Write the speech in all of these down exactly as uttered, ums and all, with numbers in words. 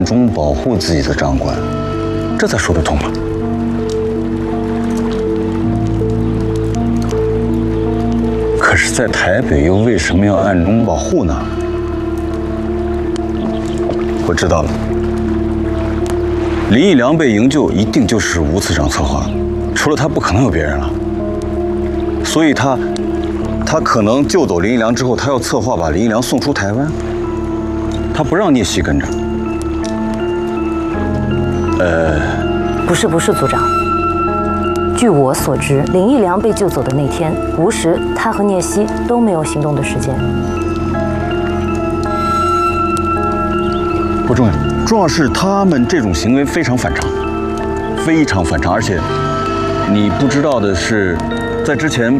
中保护自己的长官，这才说得通嘛。可是，在台北又为什么要暗中保护呢？我知道了，林义良被营救一定就是吴次长策划的，除了他不可能有别人了。所以他，他可能救走林义良之后，他要策划把林义良送出台湾，他不让聂西跟着。呃， 不是不是，组长。据我所知，林义良被救走的那天，吴时他和聂西都没有行动的时间。 不重要，重要是他们这种行为非常反常，非常反常。而且，你不知道的是，在之前，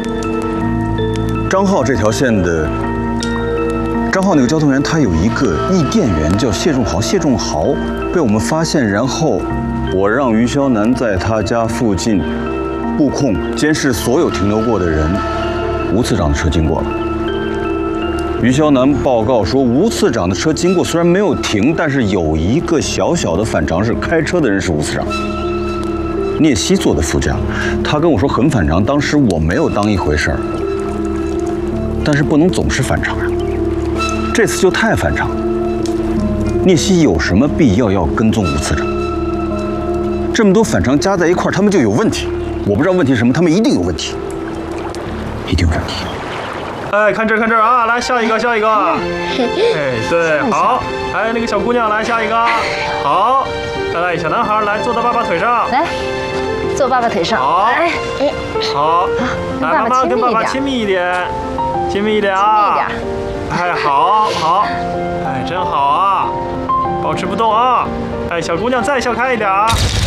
张浩这条线的张浩那个交通员，他有一个译电员叫谢仲豪，谢仲豪被我们发现，然后我让于霄南在他家附近布控监视所有停留过的人，吴次长的车经过了。于霄南报告说，吴次长的车经过，虽然没有停，但是有一个小小的反常，是开车的人是吴次长，聂西坐的副驾，他跟我说很反常，当时我没有当一回事儿，但是不能总是反常呀，这次就太反常了。聂西有什么必要要跟踪吴次长？这么多反常加在一块儿，他们就有问题。我不知道问题是什么，他们一定有问题，一定有问题。 哎，看这儿看这儿啊，来下一个下一个。哎，对，好。哎，那个小姑娘来下一个。好，再来小男孩来坐到爸爸腿上。 来，坐爸爸腿上。 好， 哎哎， 好，来妈妈跟爸爸亲密一点，亲密一点啊。亲密一点。哎，好好，哎，真好啊，保持不动啊。哎，小姑娘再笑开一点啊。